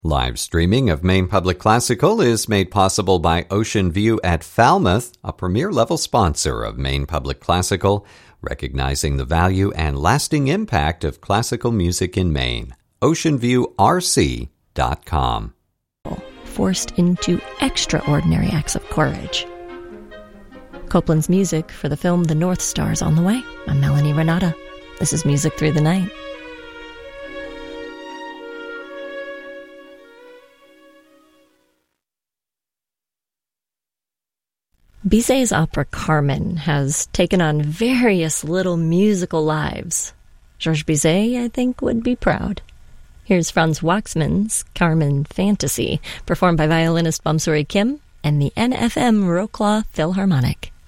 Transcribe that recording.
Live streaming of Maine Public Classical is made possible by Ocean View at Falmouth, a premier-level sponsor of Maine Public Classical, recognizing the value and lasting impact of classical music in Maine. OceanViewRC.com. Forced into extraordinary acts of courage. Copeland's music for the film The North Star is on the way. I'm Melanie Renata. This is Music Through the Night. Bizet's opera Carmen has taken on various little musical lives. Georges Bizet, I think, would be proud. Here's Franz Waxman's Carmen Fantasy, performed by violinist Bumsuri Kim and the NFM Wroclaw Philharmonic.